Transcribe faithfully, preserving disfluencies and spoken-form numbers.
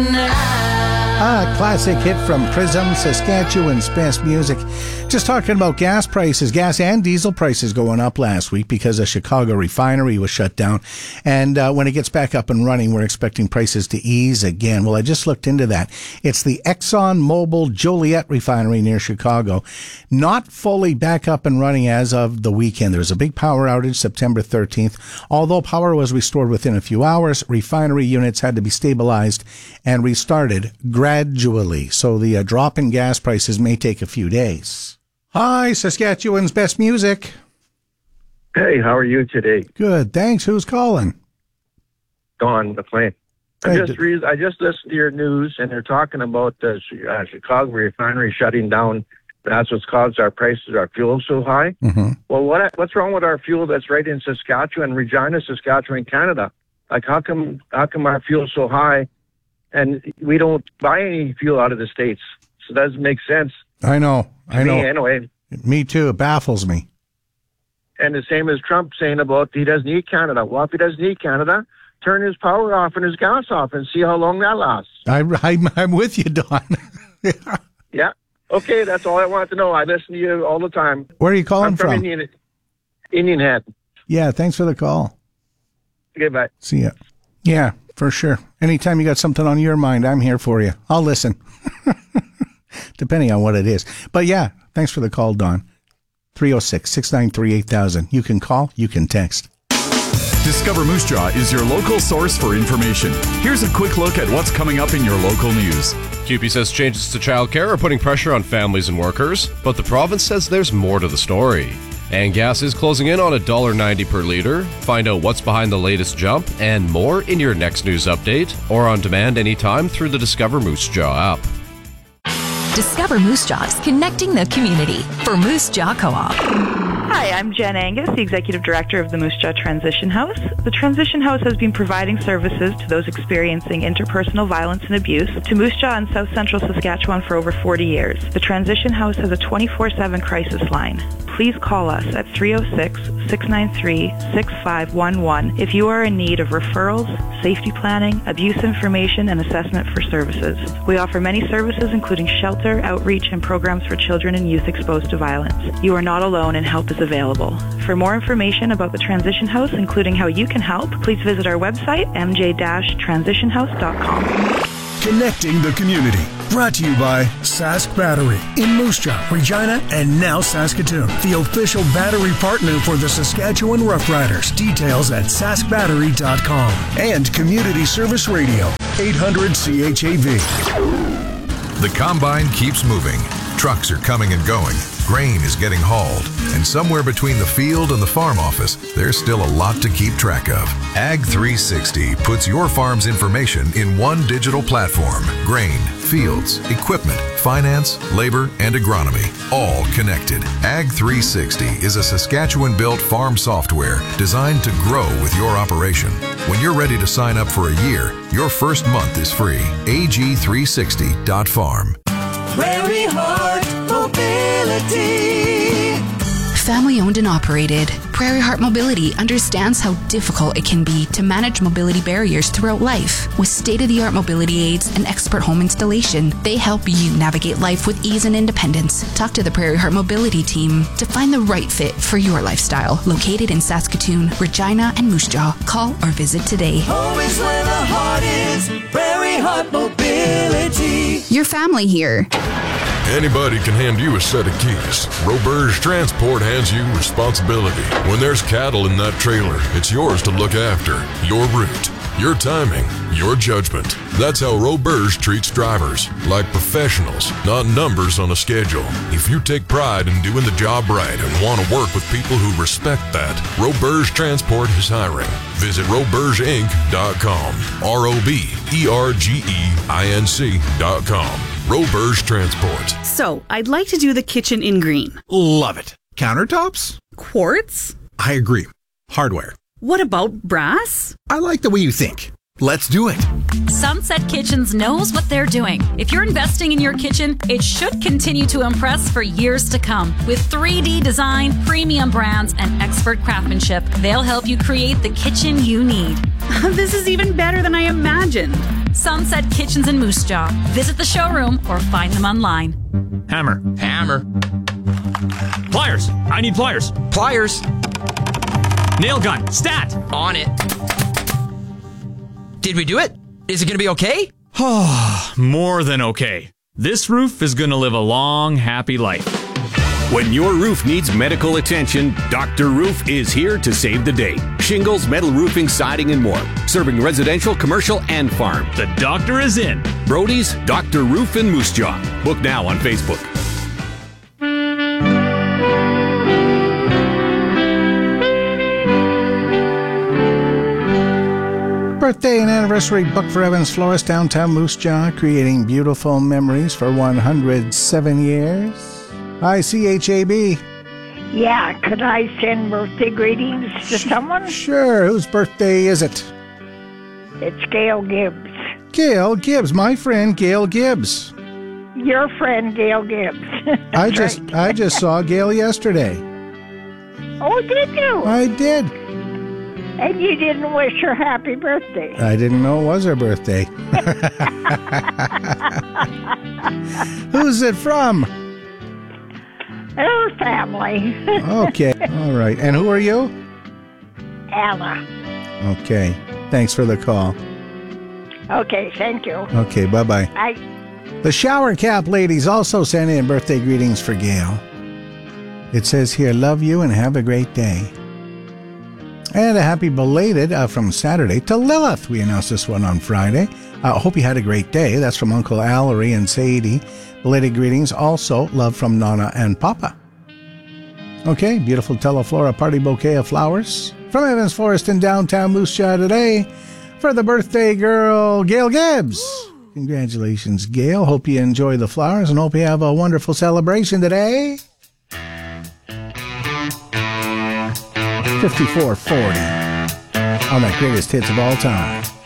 Ah, classic hit from Prism, Saskatchewan's best music. Just talking about gas prices, gas and diesel prices going up last week because a Chicago refinery was shut down. And uh, when it gets back up and running, we're expecting prices to ease again. Well, I just looked into that. It's the ExxonMobil Joliet refinery near Chicago. Not fully back up and running as of the weekend. There was a big power outage September thirteenth. Although power was restored within a few hours, refinery units had to be stabilized and restarted gradually. So the uh, drop in gas prices may take a few days. Hi, Saskatchewan's best music. Hey, how are you today? Good, thanks. Who's calling? Don McLean. I Hey, just d- read, I just listened to your news, and they're talking about the uh, Chicago refinery shutting down. That's what's caused our prices, our fuel so high. Mm-hmm. Well, what what's wrong with our fuel that's right in Saskatchewan, Regina, Saskatchewan, Canada? Like, how come how come our fuel's so high, and we don't buy any fuel out of the States? So that doesn't make sense. I know, I to know. Me, anyway. Me too. It baffles me. And the same as Trump saying about he doesn't need Canada. Well, if he doesn't need Canada, turn his power off and his gas off and see how long that lasts. I, I'm, I'm with you, Don. Yeah. Okay, that's all I wanted to know. I listen to you all the time. Where are you calling I'm from, from? Indian, Indian Head. Yeah, thanks for the call. Okay, bye. See ya. Yeah, for sure. Anytime you got something on your mind, I'm here for you. I'll listen. Depending on what it is. But yeah, thanks for the call, Don. three oh six, six nine three, eight thousand. You can call, you can text. Discover Moose Jaw is your local source for information. Here's a quick look at what's coming up in your local news. C U P E says changes to childcare are putting pressure on families and workers, but the province says there's more to the story. And gas is closing in on one dollar ninety per litre. Find out what's behind the latest jump and more in your next news update or on demand anytime through the Discover Moose Jaw app. Discover Moose Jaw is connecting the community for Moose Jaw Co-op. Hi, I'm Jen Angus, the Executive Director of the Moose Jaw Transition House. The Transition House has been providing services to those experiencing interpersonal violence and abuse to Moose Jaw and South Central Saskatchewan for over forty years. The Transition House has a twenty-four seven crisis line. Please call us at three oh six, six nine three, six five one one if you are in need of referrals, safety planning, abuse information, and assessment for services. We offer many services including shelter, outreach, and programs for children and youth exposed to violence. You are not alone and help is available. For more information about the Transition House, including how you can help, please visit our website, m j dash transition house dot com. Connecting the community. Brought to you by Sask Battery in Moose Jaw, Regina, and now Saskatoon. The official battery partner for the Saskatchewan Roughriders. Details at sask battery dot com. And Community Service Radio, eight hundred C H A V. The combine keeps moving. Trucks are coming and going. Grain is getting hauled. And somewhere between the field and the farm office, there's still a lot to keep track of. Ag three sixty puts your farm's information in one digital platform. Grain, fields, equipment, finance, labor, and agronomy, all connected. Ag three sixty is a Saskatchewan-built farm software designed to grow with your operation. When you're ready to sign up for a year, your first month is free. A G three sixty dot farm. Prairie Heart Mobility. Family owned and operated, Prairie Heart Mobility understands how difficult it can be to manage mobility barriers throughout life. With state-of-the-art mobility aids and expert home installation, they help you navigate life with ease and independence. Talk to the Prairie Heart Mobility team to find the right fit for your lifestyle. Located in Saskatoon, Regina, and Moose Jaw. Call or visit today. Always where the heart is, Prairie Heart Mobility. Your family here. Anybody can hand you a set of keys. Roberge Transport hands you responsibility. When there's cattle in that trailer, it's yours to look after. Your route, your timing, your judgment. That's how Roberge treats drivers, like professionals, not numbers on a schedule. If you take pride in doing the job right and want to work with people who respect that, Roberge Transport is hiring. Visit roberge inc dot com. R O B E R G E I N C dot com. Roberge Transport. So, I'd like to do the kitchen in green. Love it. Countertops? Quartz? I agree. Hardware. What about brass? I like the way you think. Let's do it. Sunset Kitchens knows what they're doing. If you're investing in your kitchen, it should continue to impress for years to come. With three D design, premium brands, and expert craftsmanship, they'll help you create the kitchen you need. This is even better than I imagined. Sunset Kitchens in Moose Jaw. Visit the showroom or find them online. Hammer. Hammer. Pliers. I need pliers. Pliers. Nail gun. Stat. On it. Did we do it? Is it going to be okay? More than okay. This roof is going to live a long, happy life. When your roof needs medical attention, Doctor Roof is here to save the day. Shingles, metal roofing, siding, and more. Serving residential, commercial, and farm. The doctor is in. Brody's Doctor Roof in Moose Jaw. Book now on Facebook. Birthday and anniversary book for Evans Florist, downtown Moose Jaw, creating beautiful memories for one hundred seven years. Hi, C H A B. Yeah, could I send birthday greetings to someone? Sure. Whose birthday is it? It's Gail Gibbs. Gail Gibbs, my friend Gail Gibbs. Your friend Gail Gibbs. I just right. I just saw Gail yesterday. Oh, did you? I did. And you didn't wish her happy birthday. I didn't know it was her birthday. Who's it from? Her family. Okay, all right. And who are you? Anna. Okay. Thanks for the call. Okay, thank you. Okay, bye-bye. Bye. The Shower Cap ladies also sent in birthday greetings for Gail. It says here, love you and have a great day. And a happy belated uh, from Saturday to Lilith. We announced this one on Friday. I uh, hope you had a great day. That's from Uncle Allery and Sadie. Belated greetings. Also, love from Nana and Papa. Okay, beautiful Teleflora party bouquet of flowers from Evans Forest in downtown Moose Jaw today for the birthday girl, Gail Gibbs. Congratulations, Gail. Hope you enjoy the flowers and hope you have a wonderful celebration today. fifty-four forty on that greatest hits of all time.